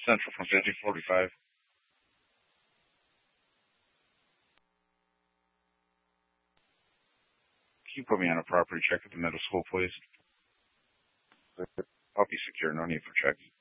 Central from 5045. Can you put me on a property check at the middle school, please? I'll be secure. No need for checks.